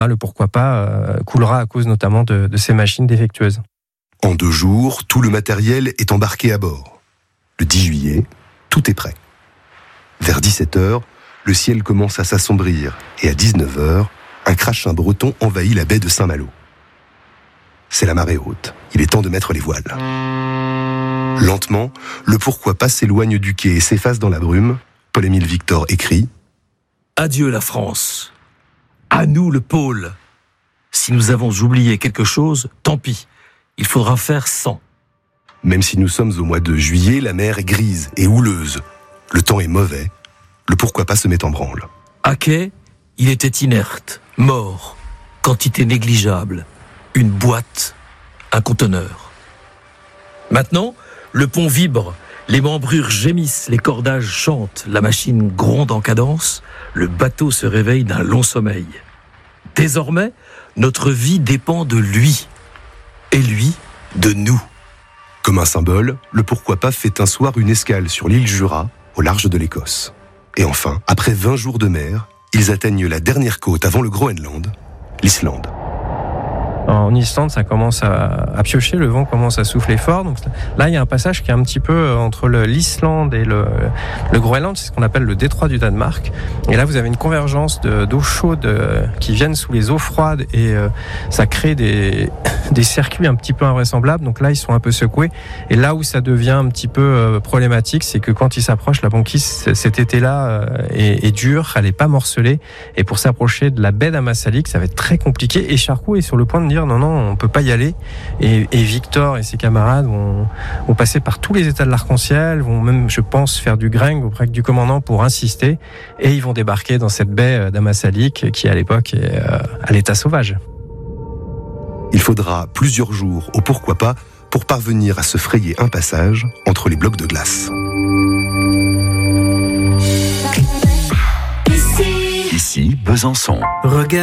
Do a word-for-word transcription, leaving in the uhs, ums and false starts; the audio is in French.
Le pourquoi pas euh, coulera à cause notamment de, de ces machines défectueuses. En deux jours, tout le matériel est embarqué à bord. Le dix juillet, tout est prêt. Vers dix-sept heures, le ciel commence à s'assombrir et à dix-neuf heures, un crachin breton envahit la baie de Saint-Malo. C'est la marée haute. Il est temps de mettre les voiles. Lentement, le pourquoi pas s'éloigne du quai et s'efface dans la brume. Paul-Émile Victor écrit « Adieu la France. À nous le pôle. Si nous avons oublié quelque chose, tant pis. Il faudra faire sans. » Même si nous sommes au mois de juillet, la mer est grise et houleuse. Le temps est mauvais. Le pourquoi pas se met en branle. À quai, il était inerte, mort, quantité négligeable. Une boîte, un conteneur. Maintenant, le pont vibre, les membrures gémissent, les cordages chantent, la machine gronde en cadence, le bateau se réveille d'un long sommeil. Désormais, notre vie dépend de lui, et lui, de nous. Comme un symbole, le pourquoi pas fait un soir une escale sur l'île Jura, au large de l'Écosse. Et enfin, après vingt jours de mer, ils atteignent la dernière côte avant le Groenland, l'Islande. En Islande, ça commence à, à piocher, le vent commence à souffler fort. Donc là, il y a un passage qui est un petit peu entre le, l'Islande et le, le Groenland, c'est ce qu'on appelle le détroit du Danemark. Et là, vous avez une convergence de, d'eau chaude euh, qui viennent sous les eaux froides et euh, ça crée des, des circuits un petit peu invraisemblables. Donc là, ils sont un peu secoués. Et là où ça devient un petit peu euh, problématique, c'est que quand ils s'approchent, la banquise cet été-là euh, est, est dure, elle n'est pas morcelée. Et pour s'approcher de la baie d'Ammassalik, ça va être très compliqué. Et Charcot est sur le point de dire non, non, on peut pas y aller. Et, et Victor et ses camarades vont, vont passer par tous les états de l'arc-en-ciel, vont même, je pense, faire du greng auprès du commandant pour insister. Et ils vont débarquer dans cette baie d'Ammassalik qui, à l'époque, est à l'état sauvage. Il faudra plusieurs jours, au pourquoi pas, pour parvenir à se frayer un passage entre les blocs de glace. Ici, Besançon. Regarde.